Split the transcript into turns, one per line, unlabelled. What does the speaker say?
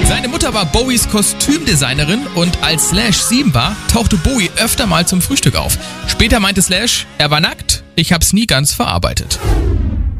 Seine Mutter war Bowies Kostümdesignerin und als Slash 7 war, tauchte Bowie öfter mal zum Frühstück auf. Später meinte Slash, er war nackt, ich hab's nie ganz verarbeitet.